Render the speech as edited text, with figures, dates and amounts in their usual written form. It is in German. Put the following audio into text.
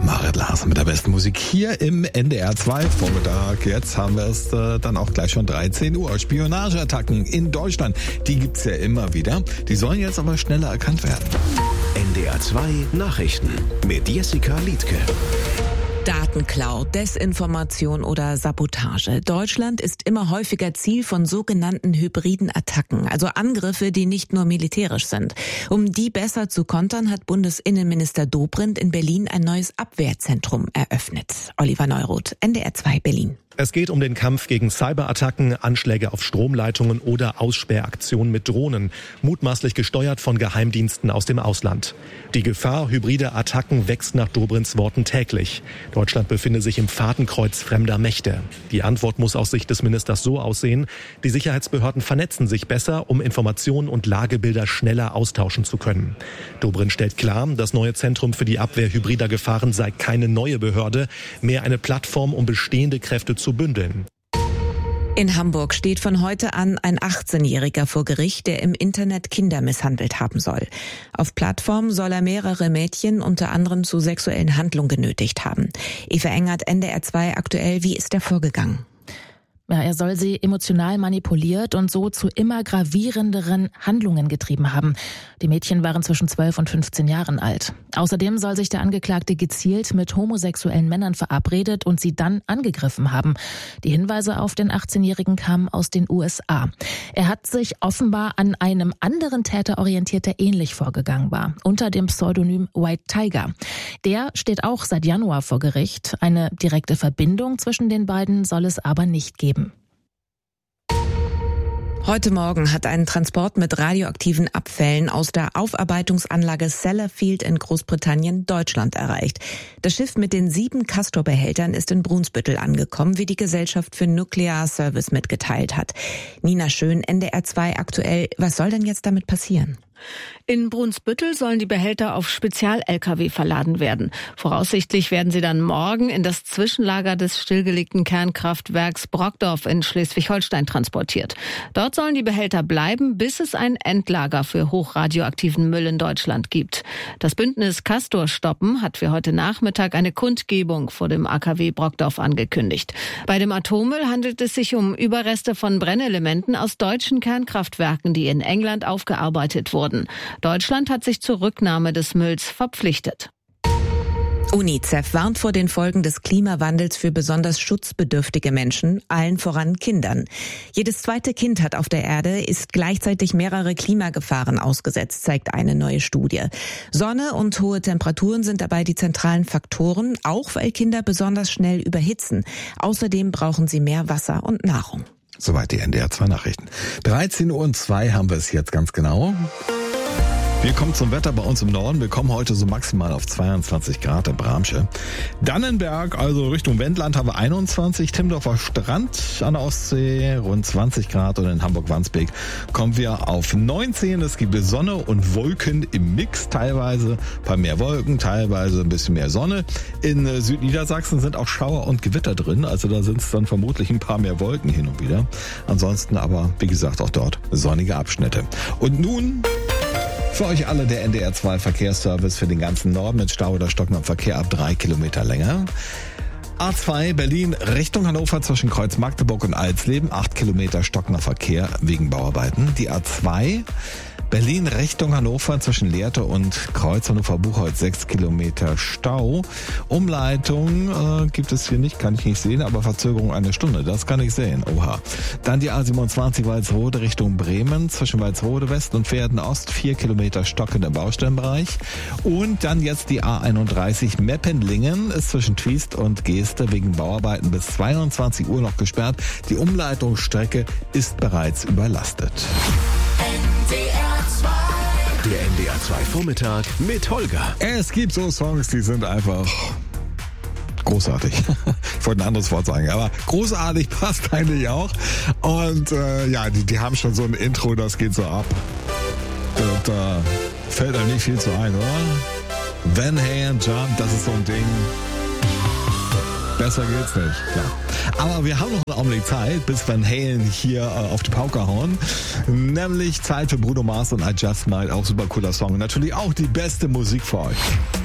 Marit Larsen mit der besten Musik hier im NDR 2 Vormittag. Jetzt haben wir es dann auch gleich schon 13 Uhr. Spionageattacken in Deutschland, die gibt's ja immer wieder. Die sollen jetzt aber schneller erkannt werden. NDR 2 Nachrichten mit Jessica Liedtke. Datenklau, Desinformation oder Sabotage. Deutschland ist immer häufiger Ziel von sogenannten hybriden Attacken, also Angriffe, die nicht nur militärisch sind. Um die besser zu kontern, hat Bundesinnenminister Dobrindt in Berlin ein neues Abwehrzentrum eröffnet. Oliver Neuroth, NDR 2 Berlin. Es geht um den Kampf gegen Cyberattacken, Anschläge auf Stromleitungen oder Aussperraktionen mit Drohnen, mutmaßlich gesteuert von Geheimdiensten aus dem Ausland. Die Gefahr hybrider Attacken wächst nach Dobrindts Worten täglich. Deutschland befinde sich im Fadenkreuz fremder Mächte. Die Antwort muss aus Sicht des Ministers so aussehen: Die Sicherheitsbehörden vernetzen sich besser, um Informationen und Lagebilder schneller austauschen zu können. Dobrindt stellt klar, das neue Zentrum für die Abwehr hybrider Gefahren sei keine neue Behörde, mehr eine Plattform, um bestehende Kräfte zu bündeln. In Hamburg steht von heute an ein 18-Jähriger vor Gericht, der im Internet Kinder misshandelt haben soll. Auf Plattformen soll er mehrere Mädchen unter anderem zu sexuellen Handlungen genötigt haben. Eva Engert, NDR 2 aktuell, wie ist er vorgegangen? Ja, er soll sie emotional manipuliert und so zu immer gravierenderen Handlungen getrieben haben. Die Mädchen waren zwischen 12 und 15 Jahren alt. Außerdem soll sich der Angeklagte gezielt mit homosexuellen Männern verabredet und sie dann angegriffen haben. Die Hinweise auf den 18-Jährigen kamen aus den USA. Er hat sich offenbar an einem anderen Täter orientiert, der ähnlich vorgegangen war, unter dem Pseudonym White Tiger. Der steht auch seit Januar vor Gericht. Eine direkte Verbindung zwischen den beiden soll es aber nicht geben. Heute Morgen hat ein Transport mit radioaktiven Abfällen aus der Aufarbeitungsanlage Sellafield in Großbritannien Deutschland erreicht. Das Schiff mit den 7 Castor-Behältern ist in Brunsbüttel angekommen, wie die Gesellschaft für Nuklearservice mitgeteilt hat. Nina Schön, NDR 2 aktuell. Was soll denn jetzt damit passieren? In Brunsbüttel sollen die Behälter auf Spezial-Lkw verladen werden. Voraussichtlich werden sie dann morgen in das Zwischenlager des stillgelegten Kernkraftwerks Brockdorf in Schleswig-Holstein transportiert. Dort sollen die Behälter bleiben, bis es ein Endlager für hochradioaktiven Müll in Deutschland gibt. Das Bündnis Castor stoppen hat für heute Nachmittag eine Kundgebung vor dem AKW Brockdorf angekündigt. Bei dem Atommüll handelt es sich um Überreste von Brennelementen aus deutschen Kernkraftwerken, die in England aufgearbeitet wurden. Deutschland hat sich zur Rücknahme des Mülls verpflichtet. UNICEF warnt vor den Folgen des Klimawandels für besonders schutzbedürftige Menschen, allen voran Kindern. Jedes zweite Kind hat auf der Erde ist gleichzeitig mehrere Klimagefahren ausgesetzt, zeigt eine neue Studie. Sonne und hohe Temperaturen sind dabei die zentralen Faktoren, auch weil Kinder besonders schnell überhitzen. Außerdem brauchen sie mehr Wasser und Nahrung. Soweit die NDR 2 Nachrichten. 13:02 Uhr haben wir es jetzt ganz genau. Wir kommen zum Wetter bei uns im Norden. Wir kommen heute so maximal auf 22 Grad in Bramsche. Dannenberg, also Richtung Wendland, haben wir 21. Timmendorfer Strand an der Ostsee, rund 20 Grad. Und in Hamburg-Wandsbek kommen wir auf 19. Es gibt Sonne und Wolken im Mix teilweise. Ein paar mehr Wolken, teilweise ein bisschen mehr Sonne. In Südniedersachsen sind auch Schauer und Gewitter drin. Also da sind es dann vermutlich ein paar mehr Wolken hin und wieder. Ansonsten aber, wie gesagt, auch dort sonnige Abschnitte. Und nun für euch alle der NDR 2 Verkehrsservice für den ganzen Norden mit Stau oder stockendem Verkehr ab 3 Kilometer Länge. A2 Berlin Richtung Hannover zwischen Kreuz Magdeburg und Alsleben, 8 Kilometer stockender Verkehr wegen Bauarbeiten. Die A2 Berlin Richtung Hannover zwischen Lehrte und Kreuz Hannover-Buchholz, 6 Kilometer Stau. Umleitung gibt es hier nicht, kann ich nicht sehen, aber Verzögerung 1 Stunde, das kann ich sehen. Oha. Dann die A27 Walsrode Richtung Bremen zwischen Walsrode West und Verden Ost, 4 Kilometer stockender Baustellenbereich. Und dann jetzt die A31 Meppenlingen ist zwischen Triest und Geeste wegen Bauarbeiten bis 22 Uhr noch gesperrt. Die Umleitungsstrecke ist bereits überlastet. Der NDR 2 Vormittag mit Holger. Es gibt so Songs, die sind einfach großartig. Ich wollte ein anderes Wort sagen, aber großartig passt eigentlich auch. Und die haben schon so ein Intro, das geht so ab. Und fällt einem nicht viel zu ein, oder? Van Halen Jump, das ist so ein Ding. Besser geht's nicht, klar. Aber wir haben noch einen Augenblick Zeit, bis Van Halen hier auf die Pauke hauen. Nämlich Zeit für Bruno Mars und I Just Might, auch super cooler Song. Und natürlich auch die beste Musik für euch.